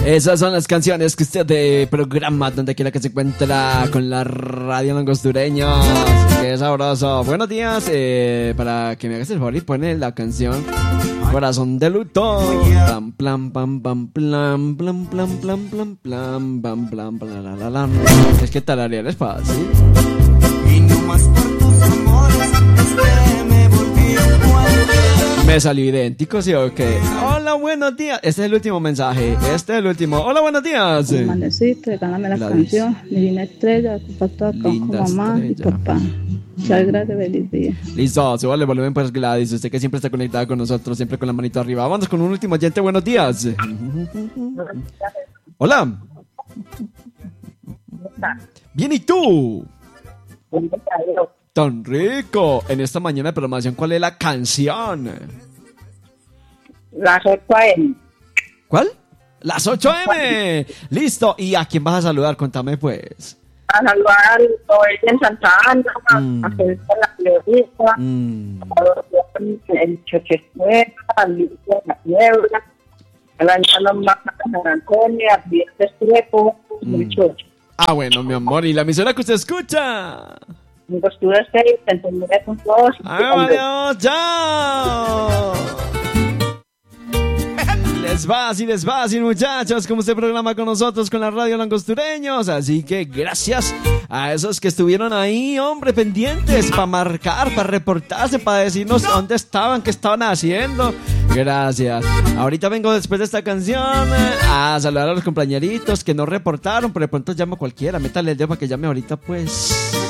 Esas son las canciones que usted programa donde quiera que se encuentra con la radio Langostureños. Qué sabroso. Buenos días. Para que me hagas el favor y pone la canción Corazón de Luto. Pam, plam, pam, pam, plam, plam, plam, plam, plam, plam, pam, plam, plam, la, la. Es que tararear es fácil. Y no más por tus amores, me volví un cuadro. Me salió idéntico, ¿sí o qué? Hola, buenos días. Este es el último mensaje. Este es el último. Hola, buenos días. Amaneciste, regálame la canción. Divina Estrella, comparto con mamá y papá. Muchas gracias, feliz día. Listo, súbale el volumen pues Gladys. Usted que siempre está conectada con nosotros, siempre con la manito arriba. Vamos con un último oyente. Buenos días. Hola. Bien, ¿y tú? Tan rico. En esta mañana de programación, ¿cuál es la canción? Las 8 a.m. ¿Cuál? Las 8 a.m. Listo. ¿Y a quién vas a saludar? Contame pues. A saludar al Oeste en Santa Ana, a hacer la periodista, el Chochesuela, al Licio de la Niebla, a la Llana Maca San Antonio, a Viernes Trepo, mucho. Ah, bueno, mi amor. ¿Y la emisora que usted escucha? Angostura 6, 39.2. ¡Vámonos! ¡Chao! Les va así, muchachos, como este programa con nosotros, con la radio Langostureños. Así que gracias a esos que estuvieron ahí, hombre, pendientes, para marcar, para reportarse, para decirnos dónde estaban, qué estaban haciendo. Gracias. Ahorita vengo después de esta canción a saludar a los compañeritos que no reportaron, pero de pronto llamo a cualquiera. Métale el dedo para que llame ahorita, pues.